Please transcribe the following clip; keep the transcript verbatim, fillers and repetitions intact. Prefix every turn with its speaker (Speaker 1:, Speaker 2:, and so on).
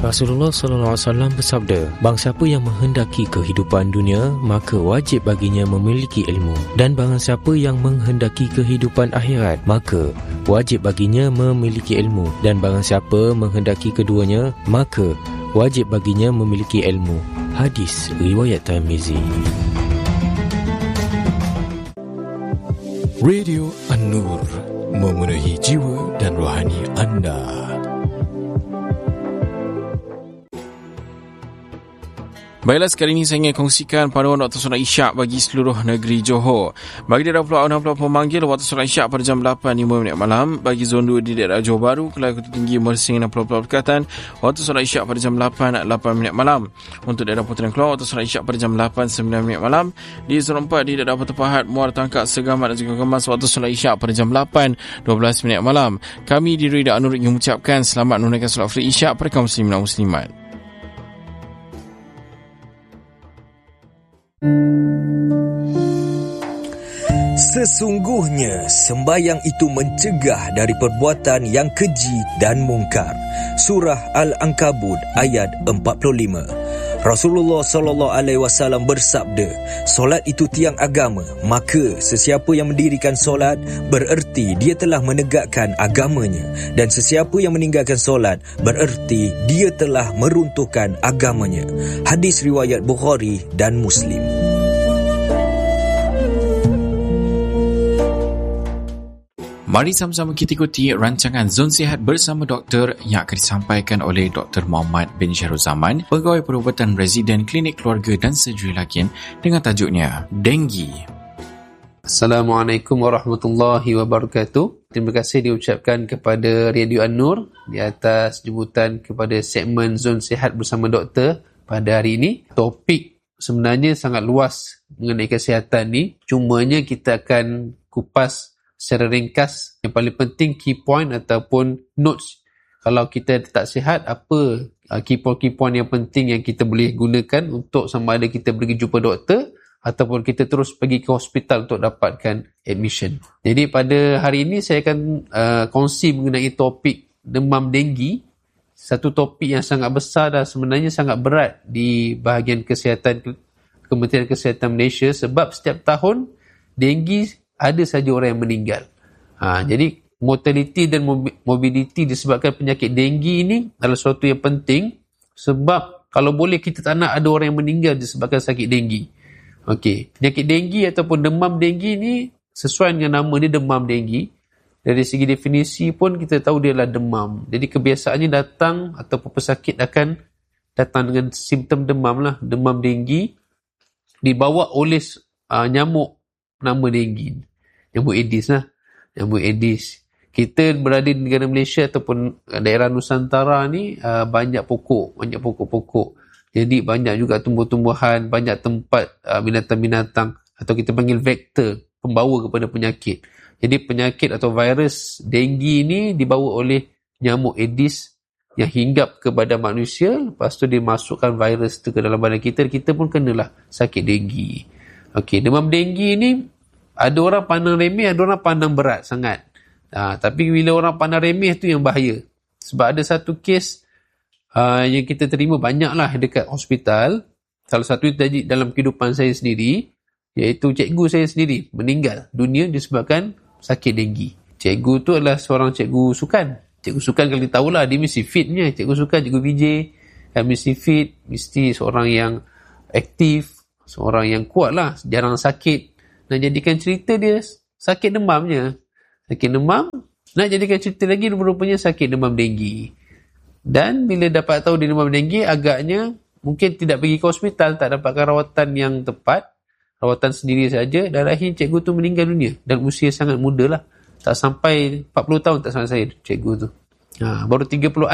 Speaker 1: Rasulullah sallallahu alaihi wasallam bersabda, barang siapa yang menghendaki kehidupan dunia, maka wajib baginya memiliki ilmu. Dan barang siapa yang menghendaki kehidupan akhirat, maka wajib baginya memiliki ilmu. Dan barang siapa menghendaki keduanya, maka wajib baginya memiliki ilmu. Hadis riwayat Tirmizi.
Speaker 2: Radio An-Nur, memenuhi jiwa dan rohani anda.
Speaker 3: Baiklah, sekali ini saya ingin kongsikan pada waktu solat isyak bagi seluruh negeri Johor. Bagi daerah Pulau enam puluh pemanggil, waktu solat isyak pada jam lapan lima minit malam. Bagi zon dua di daerah Johor Bahru, Kelai Kota Tinggi, Mersing enam puluh Perkatan, waktu solat isyak pada jam lapan lapan minit malam. Untuk daerah Putaran Keluar, waktu solat isyak pada jam lapan sembilan minit malam. Di zon empat di daerah Batu Pahat, Muar Tangkak, Segamat dan juga Kemas, waktu solat isyak pada jam lapan dua belas minit malam. Kami di Radio An-Nur ingin mengucapkan selamat menunaikan solat free isyak pada kaum muslimin dan muslimat.
Speaker 4: Sesungguhnya sembahyang itu mencegah dari perbuatan yang keji dan mungkar. Surah Al-Ankabut ayat empat puluh lima. Rasulullah sallallahu alaihi wasallam bersabda, solat itu tiang agama, maka sesiapa yang mendirikan solat bererti dia telah menegakkan agamanya, dan sesiapa yang meninggalkan solat bererti dia telah meruntuhkan agamanya. Hadis riwayat Bukhari dan Muslim.
Speaker 3: Mari sama-sama kita ikuti rancangan Zon Sihat bersama doktor yang akan disampaikan oleh Doktor Muhammad bin Syahrul Zaman, pegawai perubatan residen Klinik Keluarga dan Surgery Lakin, dengan tajuknya Denggi.
Speaker 5: Assalamualaikum warahmatullahi wabarakatuh. Terima kasih diucapkan kepada Radio An-Nur di atas jemputan kepada segmen Zon Sihat bersama doktor pada hari ini. Topik sebenarnya sangat luas mengenai kesihatan ni, cumanya kita akan kupas secara ringkas yang paling penting key point ataupun notes. Kalau kita tak sihat, apa uh, key point-key point yang penting yang kita boleh gunakan untuk sama ada kita pergi jumpa doktor ataupun kita terus pergi ke hospital untuk dapatkan admission. Jadi pada hari ini saya akan uh, kongsi mengenai topik demam denggi. Satu topik yang sangat besar dan sebenarnya sangat berat di bahagian kesihatan Kementerian Kesihatan Malaysia, sebab setiap tahun denggi ada saja orang yang meninggal. Ha, jadi mortality dan morbidity disebabkan penyakit denggi ini adalah sesuatu yang penting, sebab kalau boleh kita tak nak ada orang yang meninggal disebabkan sakit denggi. Okey, penyakit denggi ataupun demam denggi ni sesuai dengan nama dia, demam denggi. Dari segi definisi pun kita tahu dia adalah demam. Jadi kebiasaannya datang ataupun pesakit akan datang dengan simptom demam lah, demam denggi dibawa oleh uh, nyamuk nama denggi, nyamuk Aedes lah, nyamuk Aedes. Kita berada di negara Malaysia ataupun daerah Nusantara ni uh, banyak pokok, banyak pokok-pokok. Jadi banyak juga tumbuh-tumbuhan, banyak tempat uh, binatang-binatang atau kita panggil vektor, pembawa kepada penyakit. Jadi penyakit atau virus denggi ni dibawa oleh nyamuk Aedes yang hinggap ke badan manusia, lepas tu dia masukkan virus tu ke dalam badan kita, kita pun kenalah sakit denggi. Okey, demam denggi ni ada orang pandang remeh, ada orang pandang berat sangat. Ha, tapi bila orang pandang remeh tu yang bahaya. Sebab ada satu kes uh, yang kita terima banyaklah dekat hospital. Salah satu tadi dalam kehidupan saya sendiri, iaitu cikgu saya sendiri meninggal dunia disebabkan sakit denggi. Cikgu tu adalah seorang cikgu sukan. Cikgu sukan kalau kita tahulah dia mesti fit punya. Cikgu sukan, cikgu V J, kan mesti fit, mesti seorang yang aktif, seorang yang kuat lah, jarang sakit. Nak jadikan cerita dia sakit demamnya. Sakit demam, nak jadikan cerita lagi rupanya sakit demam denggi. Dan bila dapat tahu dia demam denggi, agaknya mungkin tidak pergi ke hospital, tak dapatkan rawatan yang tepat, rawatan sendiri saja, dan akhirnya cikgu tu meninggal dunia. Dan usia sangat muda lah. Tak sampai empat puluh tahun tak sampai saya cikgu tu. Ha, baru tiga puluh